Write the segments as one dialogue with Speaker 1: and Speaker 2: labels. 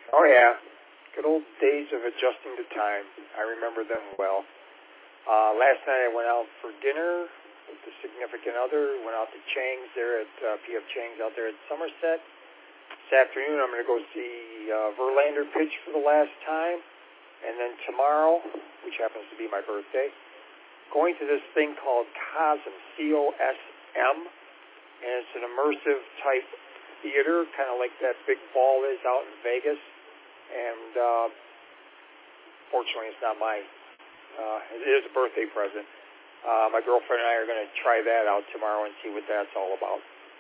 Speaker 1: Oh, yeah. Good old days of adjusting to time. I remember them well. Last night I went out for dinner with the significant other. Went out to Chang's there at P.F. Chang's out there at Somerset. This afternoon I'm going to go see Verlander pitch for the last time. And then tomorrow, which happens to be my birthday, going to this thing called COSM, C-O-S-M. And it's an immersive type theater, kind of like that big ball is out in Vegas. And fortunately, it's not mine. It is a birthday present. My girlfriend and I are going to try that out tomorrow and see what that's all about.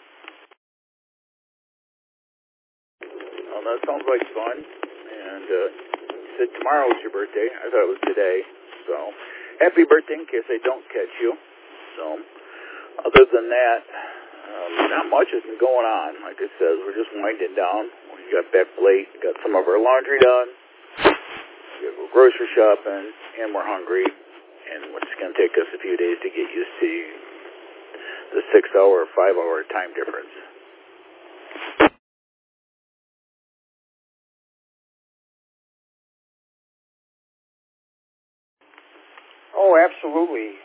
Speaker 2: Well, that sounds like fun. And you said tomorrow was your birthday. I thought it was today. So, happy birthday in case I don't catch you. So, other than that, not much has been going on. Like I said, we're just winding down. We got back late, got some of our laundry done, we got to go grocery shopping, and we're hungry. And it's going to take us a few days to get used to the 6-hour or 5-hour time difference.
Speaker 1: Oh, absolutely.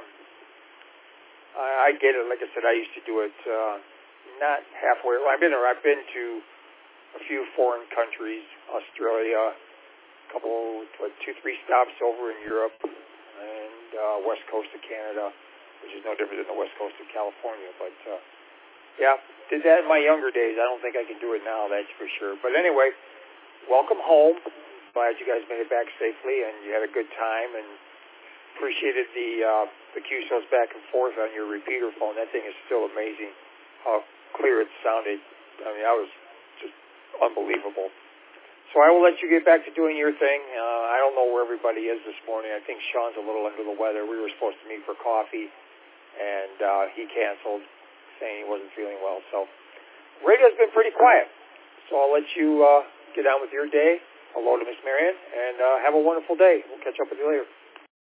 Speaker 1: I get it. Like I said, I used to do it not halfway. I've been to a few foreign countries, Australia, a couple, 2-3 stops over in Europe, and west coast of Canada, which is no different than the west coast of California. But yeah, did that in my younger days. I don't think I can do it now, that's for sure. But anyway, welcome home. Glad you guys made it back safely, and you had a good time, and appreciated the QSOs back and forth on your repeater phone. That thing is still amazing how clear it sounded. I mean, that was just unbelievable. So I will let you get back to doing your thing. I don't know where everybody is this morning. I think Sean's a little under the weather. We were supposed to meet for coffee, and he canceled, saying he wasn't feeling well. So radio's been pretty quiet. So I'll let you get on with your day. Hello to Miss Marion, and have a wonderful day. We'll catch up with you later.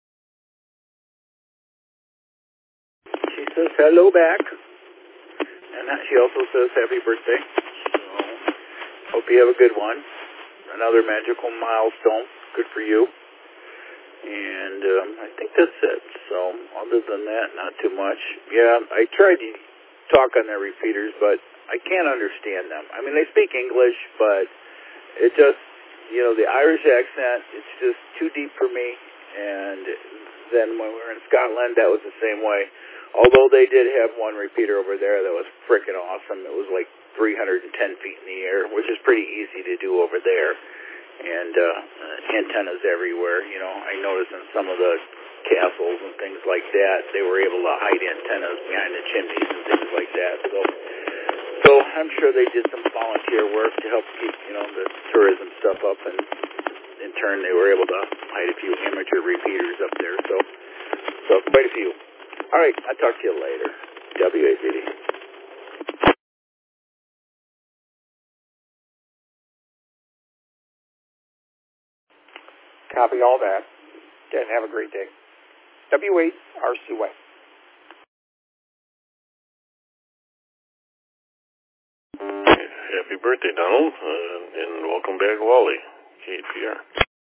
Speaker 2: She says hello back, and she also says happy birthday. So, hope you have a good one. Another magical milestone. Good for you. And I think that's it. So, other than that, not too much. Yeah, I tried to talk on their repeaters, but I can't understand them. I mean, they speak English, but it just, the Irish accent, it's just too deep for me. And then when we were in Scotland, that was the same way. Although they did have one repeater over there that was freaking awesome. It was like 310 feet in the air, which is pretty easy to do over there. And antennas everywhere. I noticed in some of the castles and things like that, they were able to hide antennas behind the chimneys and things like that. So I'm sure they did some volunteer work to help keep, the tourism stuff up. And in turn, they were able to hide a few amateur repeaters up there. So quite a few. All right, I'll talk to you later. WABD.
Speaker 1: Copy all that. And have a great day. W8RCY.
Speaker 3: Happy birthday, Donald, and welcome back, Wally, KPR.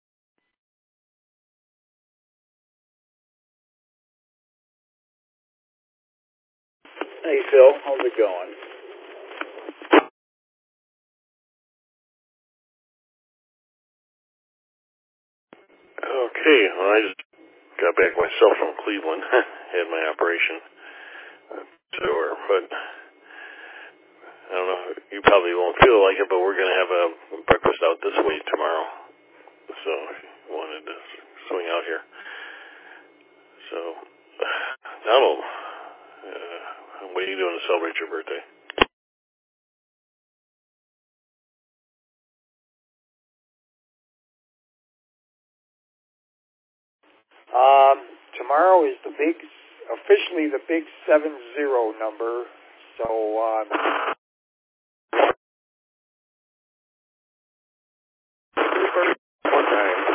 Speaker 2: Hey, Phil. How's it going?
Speaker 3: Okay, well, I just got back myself from Cleveland. Had my operation. Sure, but I don't know. You probably won't feel like it, but we're going to have a breakfast out this way tomorrow. So if you wanted to swing out here. So, Donald, what are you doing to celebrate your birthday?
Speaker 1: Tomorrow is officially the big 70 number. So, one time,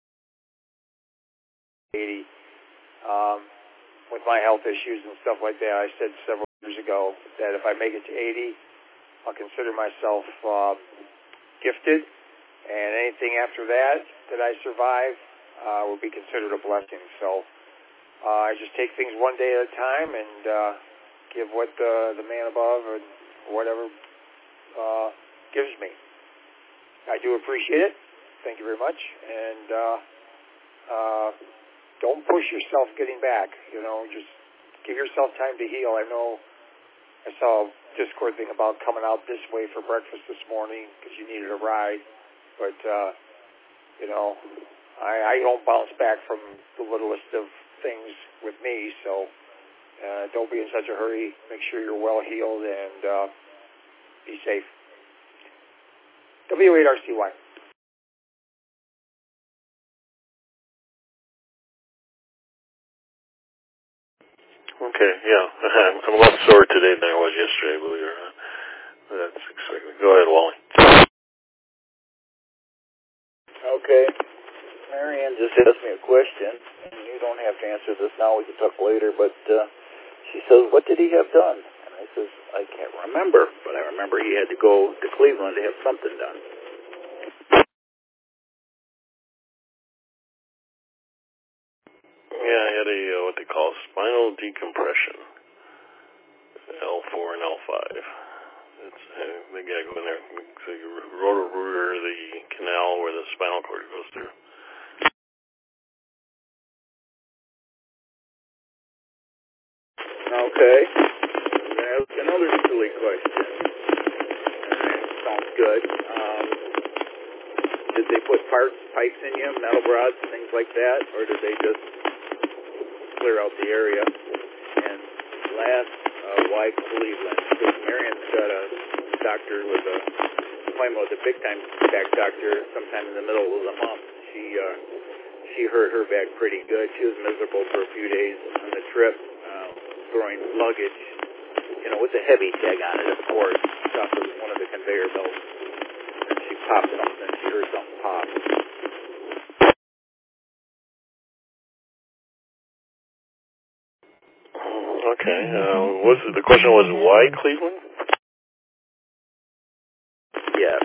Speaker 1: 80. With my health issues and stuff like that, I said several years ago that if I make it to 80, I'll consider myself gifted, And anything after that I survive will be considered a blessing. So I just take things one day at a time and give what the man above and whatever gives me. I do appreciate it. Thank you very much. And don't push yourself getting back. Just give yourself time to heal. I know I saw a Discord thing about coming out this way for breakfast this morning because you needed a ride. But, I don't bounce back from the littlest of things with me, so don't be in such a hurry. Make sure you're well healed and be safe. W8RCY.
Speaker 3: Okay, yeah. I'm a lot sore today than I was yesterday, believe it or not. That's expected. Go ahead, Wally.
Speaker 2: Okay. Marianne just asked me a question, and you don't have to answer this now. We can talk later, but she says, what did he have done? And I says, I can't remember, but I remember he had to go to Cleveland to have something done.
Speaker 3: Yeah, I had a, what they call spinal decompression, L4 and L5. It's, they gotta go in there, so you rotor the canal where the spinal cord goes through.
Speaker 2: Okay. That's another silly question. Sounds good. Did they put pipes in you, metal rods, things like that, or did they just clear out the area? And last, why Cleveland? Because Marion's got a doctor with a appointment with a big-time back doctor sometime in the middle of the month. She hurt her back pretty good. She was miserable for a few days on the trip, throwing luggage, with a heavy tag on it, of course, off of one of the conveyor belts. And she popped something. She heard something pop.
Speaker 3: Okay. The question was why Cleveland?
Speaker 2: Yes.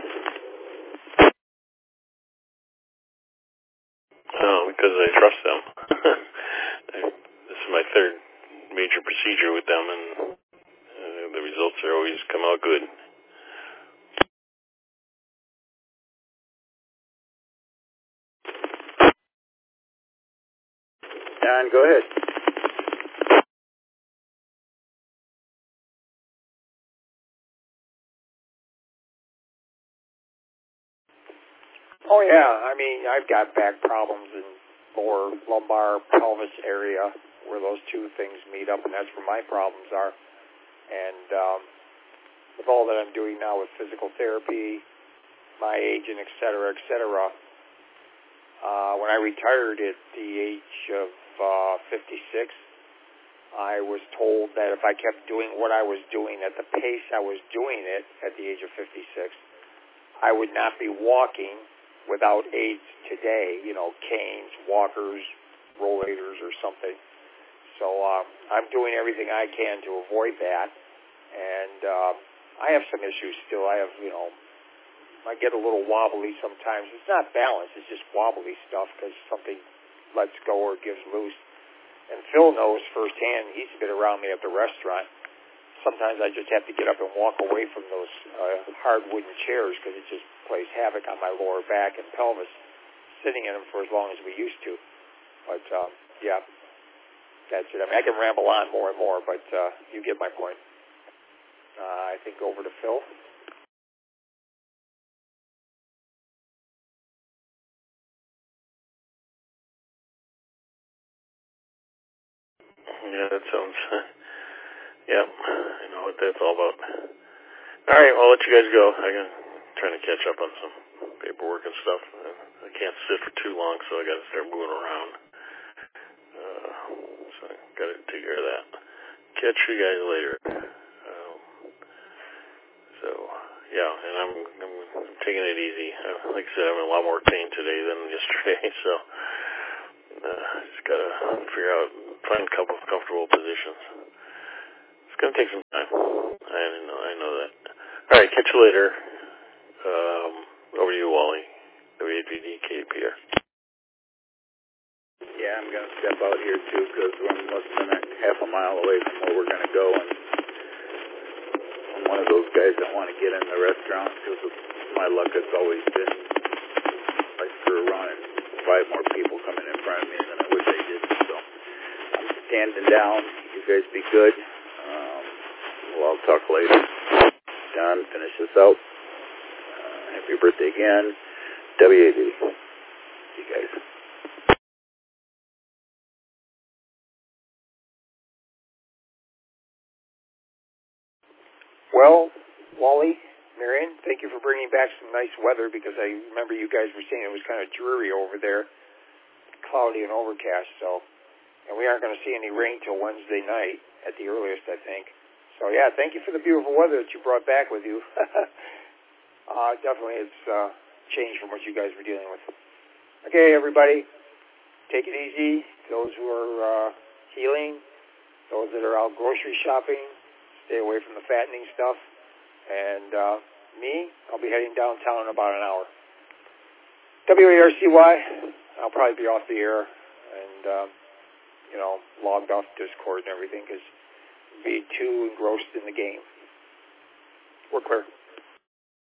Speaker 3: Oh, because I trust them. This is my third major procedure with them, and the results are always come out good.
Speaker 2: Don, go ahead.
Speaker 1: Oh, yeah. I mean, I've got back problems in more lumbar pelvis area where those two things meet up, and that's where my problems are. And with all that I'm doing now with physical therapy, my age, and et cetera, when I retired at the age of 56, I was told that if I kept doing what I was doing at the pace I was doing it at the age of 56, I would not be walking without aids today, canes, walkers, rollators, or something. So I'm doing everything I can to avoid that. And I have some issues still. I have, I get a little wobbly sometimes. It's not balance. It's just wobbly stuff because something lets go or gives loose. And Phil knows firsthand. He's been around me at the restaurant. Sometimes I just have to get up and walk away from those hard wooden chairs because it just plays havoc on my lower back and pelvis, sitting in them for as long as we used to. But, yeah, that's it. I mean, I can ramble on more and more, but you get my point. I think over to Phil.
Speaker 3: Yeah, that sounds... Yeah, I know what that's all about. All right, well, I'll let you guys go. I'm trying to catch up on some paperwork and stuff. I can't sit for too long, so I got to start moving around. So I got to take care of that. Catch you guys later. So, yeah, and I'm taking it easy. Like I said, I'm in a lot more pain today than yesterday, so just got to find a couple of comfortable positions. It's going to take some time. I know that. All right, catch you later. Over to you, Wally.
Speaker 2: step out here too, because we're less than half a mile away from where we're going to go, and I'm one of those guys that want to get in the restaurant, because my luck has always been like for a run and 5 more people coming in front of me than I wish I did. So I'm standing down. You guys be good. Well, I'll talk later. John, finish this out. Happy birthday again. WAD. See you guys.
Speaker 1: Well, Wally, Marion, thank you for bringing back some nice weather, because I remember you guys were saying it was kind of dreary over there, cloudy and overcast. So, and we aren't going to see any rain till Wednesday night at the earliest, I think. So, yeah, thank you for the beautiful weather that you brought back with you. Definitely it's changed from what you guys were dealing with. Okay, everybody, take it easy. Those who are healing, those that are out grocery shopping, stay away from the fattening stuff. And me, I'll be heading downtown in about an hour. WARCY, I'll probably be off the air and, logged off Discord and everything, because be too engrossed in the game. We're clear.